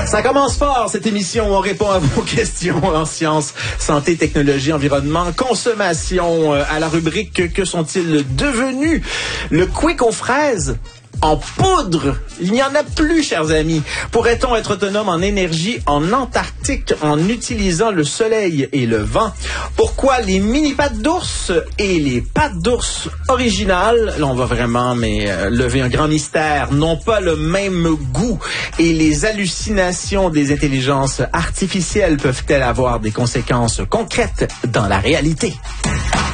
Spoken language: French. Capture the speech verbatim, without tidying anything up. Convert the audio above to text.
Ça commence fort, cette émission où on répond à vos questions en sciences, santé, technologie, environnement, consommation. À la rubrique « Que sont-ils devenus ?» Le quick aux fraises en poudre. Il n'y en a plus, chers amis. Pourrait-on être autonome en énergie en Antarctique en utilisant le soleil et le vent? Pourquoi les mini-pattes d'ours et les pattes d'ours originales, là on va vraiment mais euh, lever un grand mystère, n'ont pas le même goût? Et les hallucinations des intelligences artificielles peuvent-elles avoir des conséquences concrètes dans la réalité?